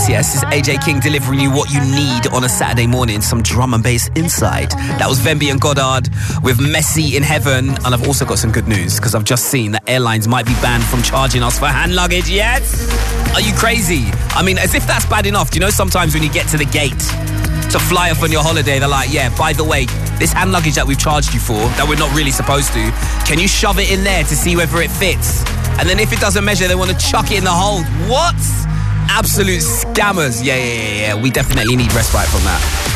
Yes, this is AJ King delivering you what you need on a Saturday morning. Some drum and bass inside. That was Venby and Goddard with Messy in Heaven. And I've also got some good news because I've just seen that airlines might be banned from charging us for hand luggage. Yes? Are you crazy? I mean, as if that's bad enough. Do you know sometimes when you get to the gate to fly off on your holiday, they're like, yeah, by the way, this hand luggage that we've charged you for, that we're not really supposed to, can you shove it in there to see whether it fits? And then if it doesn't measure, they want to chuck it in the hold. What? Absolute scammers. Yeah. We definitely need respite from that.